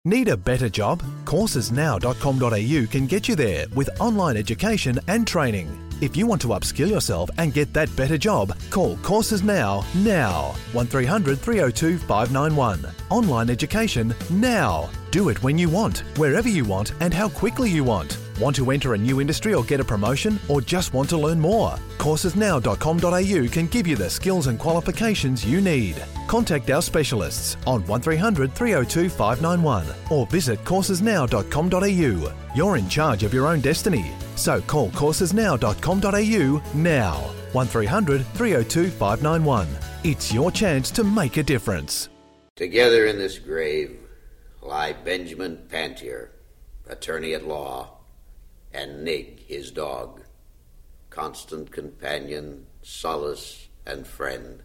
Need a better job? Coursesnow.com.au can get you there with online education and training. If you want to upskill yourself and get that better job, call Courses Now. 1300 302 591. Online education now. Do it when you want, wherever you want and how quickly you want. Want to enter a new industry or get a promotion, or just want to learn more? Coursesnow.com.au can give you the skills and qualifications you need. Contact our specialists on 1300 302 591 or visit coursesnow.com.au. You're in charge of your own destiny. So call coursesnow.com.au now. 1300 302 591. It's your chance to make a difference. Together in this grave lie Benjamin Pantier, attorney at law, and Nig, his dog, constant companion, solace, and friend.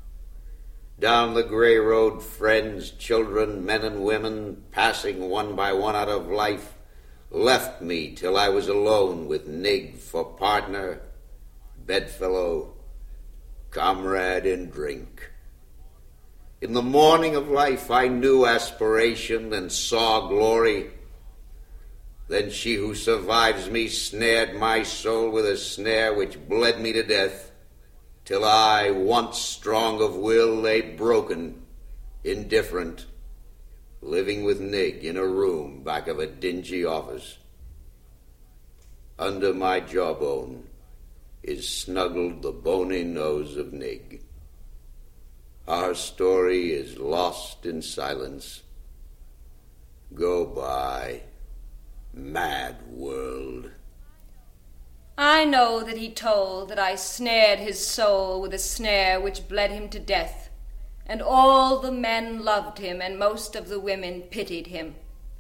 Down the grey road, friends, children, men and women, passing one by one out of life, left me till I was alone with Nig for partner, bedfellow, comrade in drink. In the morning of life I knew aspiration and saw glory. Then she who survives me snared my soul with a snare which bled me to death, till I, once strong of will, lay broken, indifferent, living with Nig in a room back of a dingy office. Under my jawbone is snuggled the bony nose of Nig. Our story is lost in silence. Go by, mad world. I know that he told that I snared his soul with a snare which bled him to death, and all the men loved him, and most of the women pitied him.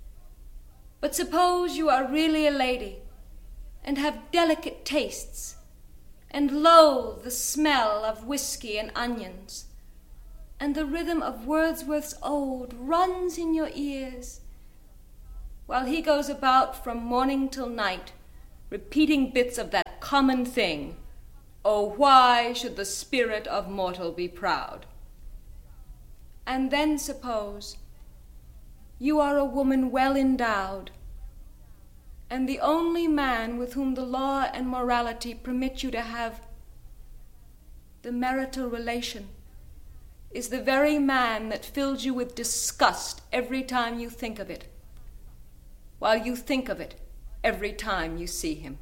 But suppose you are really a lady, and have delicate tastes, and loathe the smell of whiskey and onions, and the rhythm of Wordsworth's ode runs in your ears, while he goes about from morning till night, repeating bits of that common thing, "Oh, why should the spirit of mortal be proud?" And then suppose you are a woman well endowed, and the only man with whom the law and morality permit you to have the marital relation is the very man that fills you with disgust every time you think of it, while you think of it every time you see him.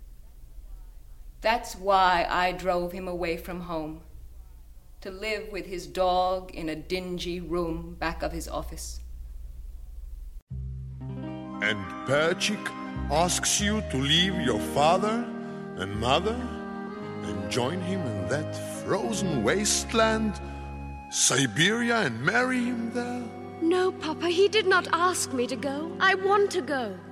That's why I drove him away from home, to live with his dog in a dingy room back of his office. And Perchik asks you to leave your father and mother and join him in that frozen wasteland, Siberia, and marry him there? No, Papa, he did not ask me to go. I want to go.